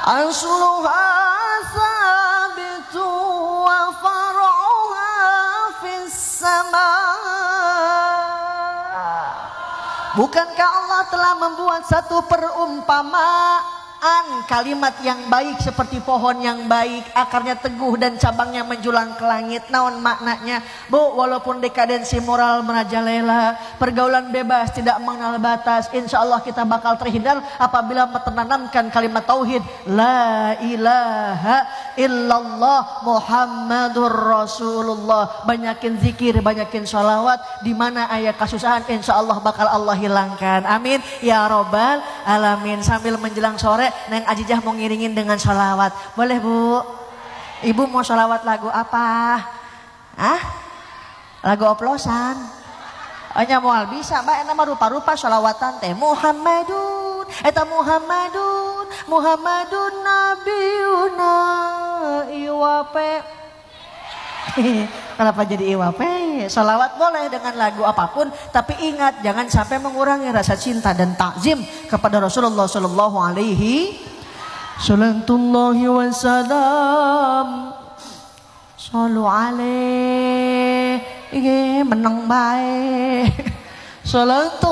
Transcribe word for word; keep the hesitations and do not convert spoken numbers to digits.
asluha sabitu wa far'uha fis sama. Bukankah Allah telah membuat satu perumpamaan kalimat yang baik seperti pohon yang baik, akarnya teguh dan cabangnya menjulang ke langit. Naon maknanya, Bu? Walaupun dekadensi moral merajalela, pergaulan bebas tidak mengenal batas, insya Allah kita bakal terhindar apabila menanamkan kalimat tauhid la ilaha illallah Muhammadur Rasulullah. Banyakin zikir, banyakin sholawat. Di mana ayat kasusahan, insya Allah bakal Allah hilangkan. Amin ya robbal alamin. Sambil menjelang sore, Neng Ajijah mau ngiringin dengan sholawat. Boleh, Bu? Ibu mau sholawat lagu apa? Ah? Lagu oplosan? Hanya mual bisa, Mbak. Nama rupa-rupa sholawatan teh Muhammadun, eta Muhammadun, Muhammadun Nabiuna iwape. Kenapa jadi iwape? Sholawat boleh dengan lagu apapun, tapi ingat jangan sampai mengurangi rasa cinta dan takzim kepada Rasulullah Sallallahu Alaihi Salatullahi wassalam. Sallu alaihi menang baik. Salatu